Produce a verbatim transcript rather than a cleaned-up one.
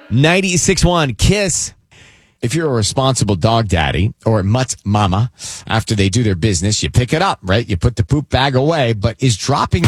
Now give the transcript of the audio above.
ninety-six point one Kiss. If you're a responsible dog daddy or mutt mama, after they do their business, you pick it up, right? You put the poop bag away, but is dropping